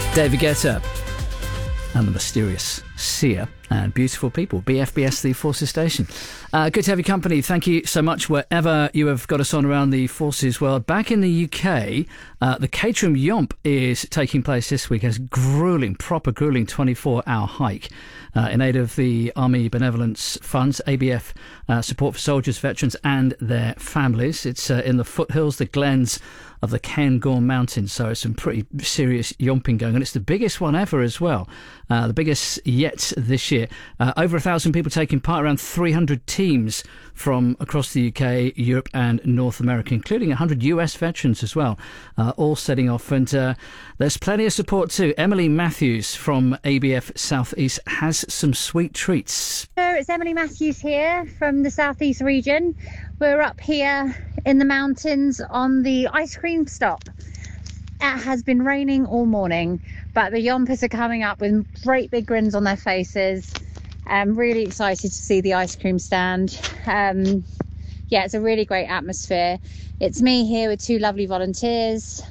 David Guetta and the mysterious Sia and Beautiful People, BFBS, the Forces Station. Good to have your company. Thank you so much wherever you have got us on around the Forces world. Back in the UK, the Caterham Yomp is taking place this week as proper grueling 24-hour hike in aid of the Army Benevolence Funds, ABF support for soldiers, veterans and their families. It's in the foothills, the glens of the Cairngorm Mountains, so it's some pretty serious yomping going on. It's the biggest one ever as well, the biggest yet this year. Over 1,000 people taking part, around 300 teams from across the UK, Europe and North America, including 100 US veterans as well, all setting off. And there's plenty of support too. Emily Matthews from ABF South East has some sweet treats. It's Emily Matthews here from the South East region. We're up here in the mountains on the ice cream stop. It has been raining all morning, but the yompers are coming up with great big grins on their faces. I'm really excited to see the ice cream stand. Yeah, it's a really great atmosphere. It's me here with two lovely volunteers.